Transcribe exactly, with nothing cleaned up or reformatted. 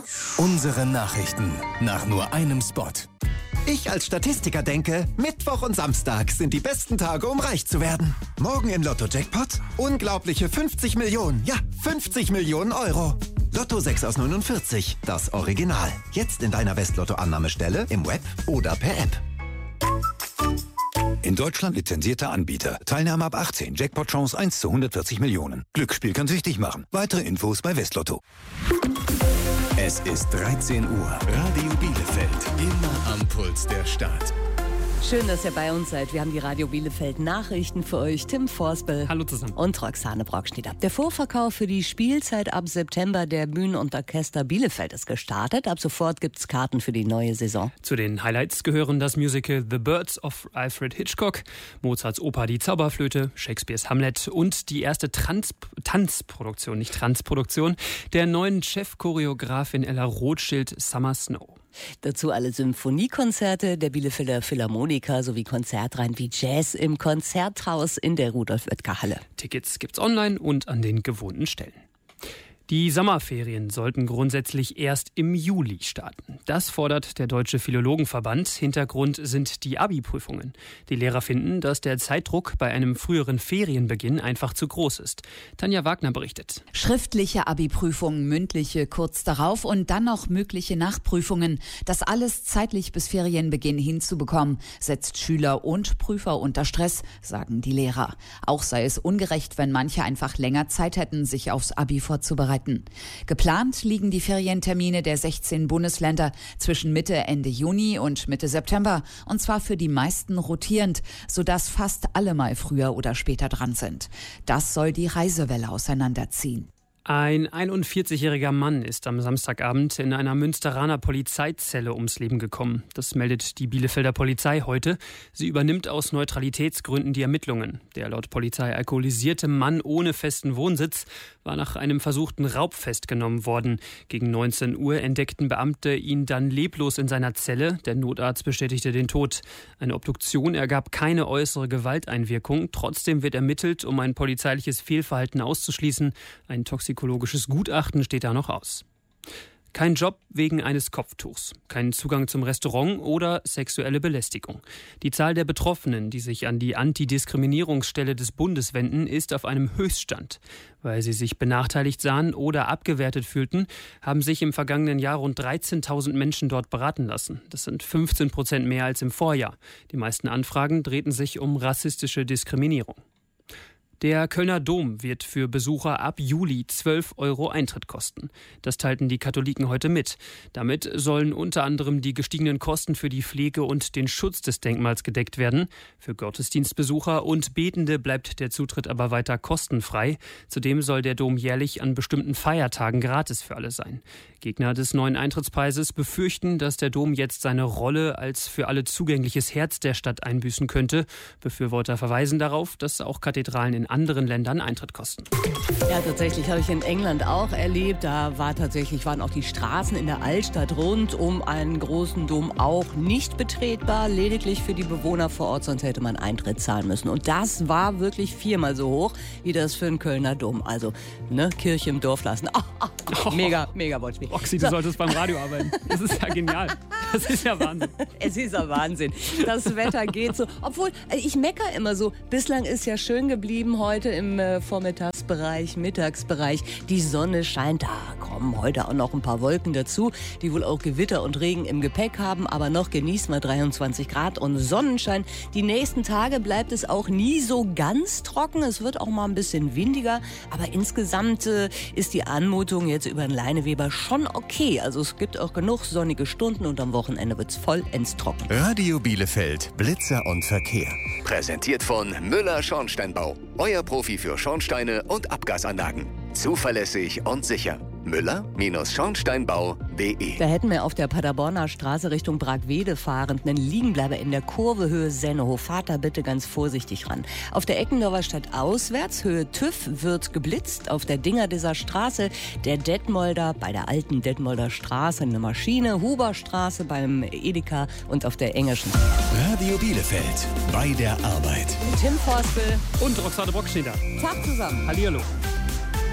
Unsere Nachrichten nach nur einem Spot. Ich als Statistiker denke, Mittwoch und Samstag sind die besten Tage, um reich zu werden. Morgen im Lotto-Jackpot unglaubliche fünfzig Millionen, ja, fünfzig Millionen Euro. Lotto sechs aus neunundvierzig, das Original. Jetzt in deiner Westlotto-Annahmestelle, im Web oder per App. In Deutschland lizenzierter Anbieter. Teilnahme ab achtzehn. Jackpot-Chance eins zu hundertvierzig Millionen. Glücksspiel kann süchtig machen. Weitere Infos bei Westlotto. Es ist dreizehn Uhr. Radio Bielefeld. Immer am Puls der Stadt. Schön, dass ihr bei uns seid. Wir haben die Radio Bielefeld Nachrichten für euch. Tim Forspel. Hallo zusammen. Und Roxane Brockschnieder. Der Vorverkauf für die Spielzeit ab September der Bühnen- und Orchester Bielefeld ist gestartet. Ab sofort gibt's Karten für die neue Saison. Zu den Highlights gehören das Musical The Birds of Alfred Hitchcock, Mozarts Oper Die Zauberflöte, Shakespeares Hamlet und die erste Trans- Tanzproduktion, nicht Transproduktion, der neuen Chefchoreografin Ella Rothschild, Summer Snow. Dazu alle Symphoniekonzerte der Bielefelder Philharmoniker sowie Konzertreihen wie Jazz im Konzerthaus in der Rudolf-Oetker-Halle. Tickets gibt's online und an den gewohnten Stellen. Die Sommerferien sollten grundsätzlich erst im Juli starten. Das fordert der Deutsche Philologenverband. Hintergrund sind die Abi-Prüfungen. Die Lehrer finden, dass der Zeitdruck bei einem früheren Ferienbeginn einfach zu groß ist. Tanja Wagner berichtet. Schriftliche Abi-Prüfungen, mündliche kurz darauf und dann noch mögliche Nachprüfungen. Das alles zeitlich bis Ferienbeginn hinzubekommen, setzt Schüler und Prüfer unter Stress, sagen die Lehrer. Auch sei es ungerecht, wenn manche einfach länger Zeit hätten, sich aufs Abi vorzubereiten. Geplant liegen die Ferientermine der sechzehn Bundesländer zwischen Mitte, Ende Juni und Mitte September. Und zwar für die meisten rotierend, sodass fast alle mal früher oder später dran sind. Das soll die Reisewelle auseinanderziehen. Ein einundvierzigjähriger Mann ist am Samstagabend in einer Münsteraner Polizeizelle ums Leben gekommen. Das meldet die Bielefelder Polizei heute. Sie übernimmt aus Neutralitätsgründen die Ermittlungen. Der laut Polizei alkoholisierte Mann ohne festen Wohnsitz war nach einem versuchten Raub festgenommen worden. Gegen neunzehn Uhr entdeckten Beamte ihn dann leblos in seiner Zelle. Der Notarzt bestätigte den Tod. Eine Obduktion ergab keine äußere Gewalteinwirkung. Trotzdem wird ermittelt, um ein polizeiliches Fehlverhalten auszuschließen. Ein toxikologisches Gutachten steht da noch aus. Kein Job wegen eines Kopftuchs, kein Zugang zum Restaurant oder sexuelle Belästigung. Die Zahl der Betroffenen, die sich an die Antidiskriminierungsstelle des Bundes wenden, ist auf einem Höchststand. Weil sie sich benachteiligt sahen oder abgewertet fühlten, haben sich im vergangenen Jahr rund dreizehntausend Menschen dort beraten lassen. Das sind fünfzehn Prozent mehr als im Vorjahr. Die meisten Anfragen drehten sich um rassistische Diskriminierung. Der Kölner Dom wird für Besucher ab Juli zwölf Euro Eintritt kosten. Das teilten die Katholiken heute mit. Damit sollen unter anderem die gestiegenen Kosten für die Pflege und den Schutz des Denkmals gedeckt werden. Für Gottesdienstbesucher und Betende bleibt der Zutritt aber weiter kostenfrei. Zudem soll der Dom jährlich an bestimmten Feiertagen gratis für alle sein. Gegner des neuen Eintrittspreises befürchten, dass der Dom jetzt seine Rolle als für alle zugängliches Herz der Stadt einbüßen könnte. Befürworter verweisen darauf, dass auch Kathedralen in anderen Ländern Eintritt kosten. Ja, tatsächlich habe ich in England auch erlebt. Da war tatsächlich, waren auch die Straßen in der Altstadt rund um einen großen Dom auch nicht betretbar, lediglich für die Bewohner vor Ort, sonst hätte man Eintritt zahlen müssen. Und das war wirklich viermal so hoch, wie das für einen Kölner Dom. Also, ne, Kirche im Dorf lassen. Oh, oh, oh, mega, mega Wortspiel. Roxy, du so. solltest beim Radio arbeiten. Das ist ja genial. Das ist ja Wahnsinn. Es ist ja Wahnsinn. Das Wetter geht so. Obwohl, ich meckere immer so. Bislang ist ja schön geblieben heute im äh, Vormittagsbereich, Mittagsbereich. Die Sonne scheint. Da kommen heute auch noch ein paar Wolken dazu, die wohl auch Gewitter und Regen im Gepäck haben. Aber noch genießen wir dreiundzwanzig Grad und Sonnenschein. Die nächsten Tage bleibt es auch nie so ganz trocken. Es wird auch mal ein bisschen windiger. Aber insgesamt äh, ist die Anmutung jetzt über den Leineweber schon okay. Also es gibt auch genug sonnige Stunden und am Wochenende wird es vollends trocken. Radio Bielefeld, Blitzer und Verkehr. Präsentiert von Müller Schornsteinbau. Euer Profi für Schornsteine und Abgasanlagen. Zuverlässig und sicher. Müller Schornsteinbau punkt de. Da hätten wir auf der Paderborner Straße Richtung Bragwede fahrend einen Liegenbleiber in der Kurve Höhe Sennehof. Fahrt da bitte ganz vorsichtig ran. Auf der Eckendorfer Stadt auswärts, Höhe TÜV, wird geblitzt. Auf der Dingerdiser Straße, der Detmolder, bei der alten Detmolder Straße eine Maschine, Huberstraße beim Edeka und auf der Engerschen. Radio Bielefeld, bei der Arbeit. Tim Forspel und Roxane Brockschnieder. Tag zusammen. Hallihallo.